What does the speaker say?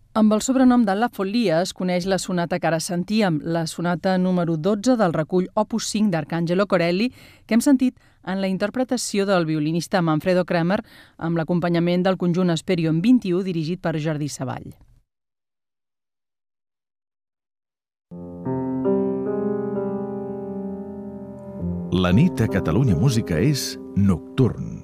Amb el sobrenom de La Follia es coneix la sonata que ara sentíem, la sonata número 12 del recull Opus 5 d'Arcangelo Corelli, que hem sentit en la interpretació del violinista Manfredo Kramer amb l'acompanyament del conjunt Hesperion 21 dirigit per Jordi Savall. La nit a Catalunya Música és Nocturn.